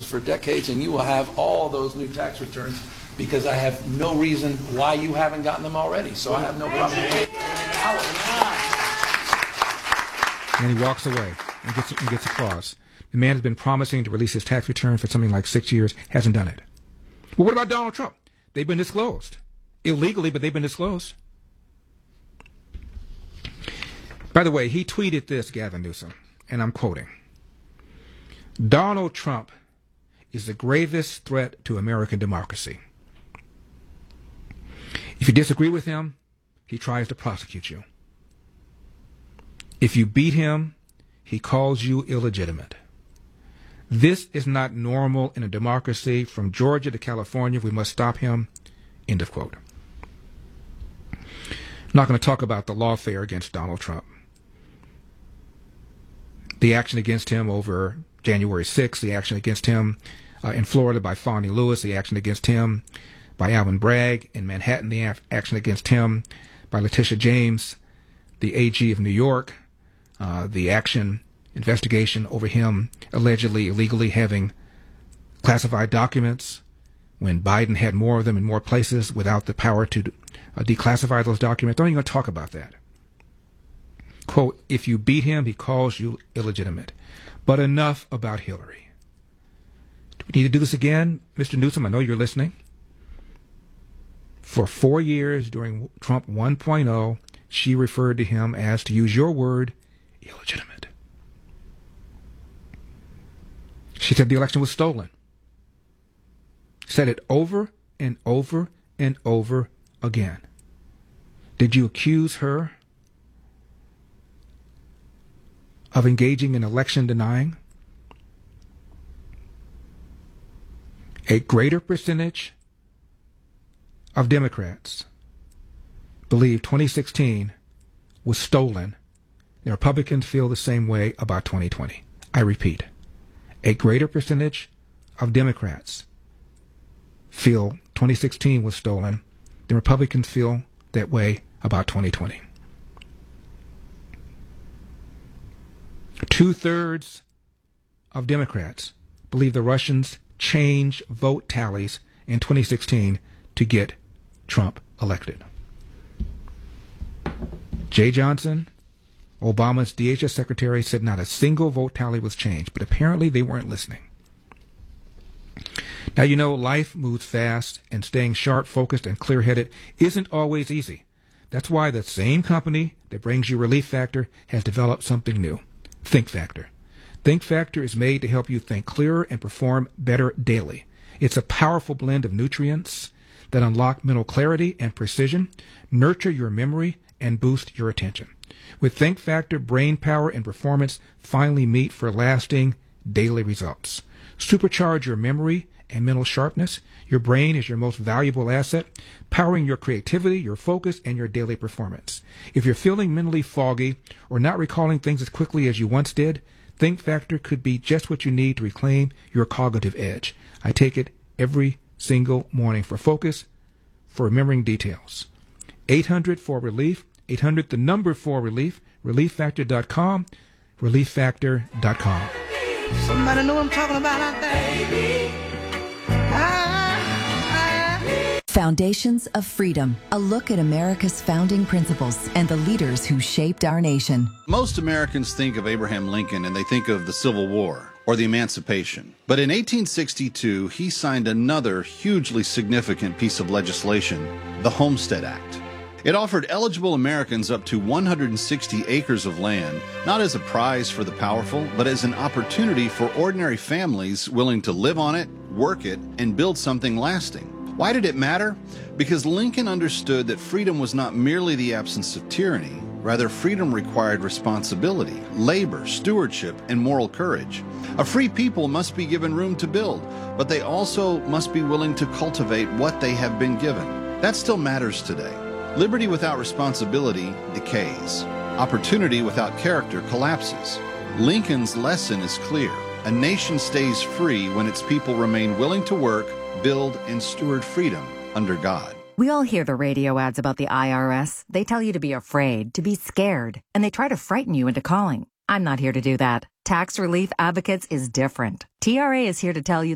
for decades, and you will have all those new tax returns because I have no reason why you haven't gotten them already. So I have no problem. And he walks away and gets applause. The man has been promising to release his tax return for something like 6 years, hasn't done it. Well, what about Donald Trump? They've been disclosed. Illegally, but they've been disclosed. By the way, he tweeted this, Gavin Newsom, and I'm quoting, "Donald Trump is the gravest threat to American democracy. If you disagree with him, he tries to prosecute you. If you beat him, he calls you illegitimate. This is not normal in a democracy. From Georgia to California, we must stop him." End of quote. I'm not going to talk about the lawfare against Donald Trump. The action against him over January 6th, the action against him in Florida by Fonnie Lewis, the action against him by Alvin Bragg in Manhattan, the action against him by Letitia James, the AG of New York, the investigation over him allegedly illegally having classified documents when Biden had more of them in more places without the power to declassify those documents. Don't even talk about that. Quote, "If you beat him, he calls you illegitimate." But enough about Hillary. Do we need to do this again? Mr. Newsom, I know you're listening. For 4 years during Trump 1.0, she referred to him as, to use your word, illegitimate. She said the election was stolen. Said it over and over and over again. Did you accuse her of engaging in election denying? A greater percentage of Democrats believe 2016 was stolen. The Republicans feel the same way about 2020. I repeat, a greater percentage of Democrats feel 2016 was stolen. The Republicans feel that way about 2020. 2/3 of Democrats believe the Russians changed vote tallies in 2016 to get Trump elected. Jay Johnson, Obama's DHS secretary, said not a single vote tally was changed, but apparently they weren't listening. Now, you know, life moves fast, and staying sharp, focused, and clear-headed isn't always easy. That's why the same company that brings you Relief Factor has developed something new, Think Factor. Think Factor is made to help you think clearer and perform better daily. It's a powerful blend of nutrients that unlock mental clarity and precision, nurture your memory, and boost your attention. With Think Factor, brain power and performance finally meet for lasting daily results. Supercharge your memory and mental sharpness. Your brain is your most valuable asset, powering your creativity, your focus, and your daily performance. If you're feeling mentally foggy or not recalling things as quickly as you once did, Think Factor could be just what you need to reclaim your cognitive edge. I take it every single morning for focus, for remembering details. 800-4RELIEF, 800 the number 4RELIEF, relieffactor.com, relieffactor.com. Somebody know what I'm talking about out there? Foundations of Freedom, a look at America's founding principles and the leaders who shaped our nation. Most Americans think of Abraham Lincoln and they think of the Civil War or the Emancipation. But in 1862, he signed another hugely significant piece of legislation, the Homestead Act. It offered eligible Americans up to 160 acres of land, not as a prize for the powerful, but as an opportunity for ordinary families willing to live on it, work it, and build something lasting. Why did it matter? Because Lincoln understood that freedom was not merely the absence of tyranny. Rather, freedom required responsibility, labor, stewardship, and moral courage. A free people must be given room to build, but they also must be willing to cultivate what they have been given. That still matters today. Liberty without responsibility decays. Opportunity without character collapses. Lincoln's lesson is clear. A nation stays free when its people remain willing to work, build, and steward freedom under God. We all hear the radio ads about the IRS. They tell you to be afraid, to be scared, and they try to frighten you into calling. I'm not here to do that. Tax Relief Advocates is different. TRA is here to tell you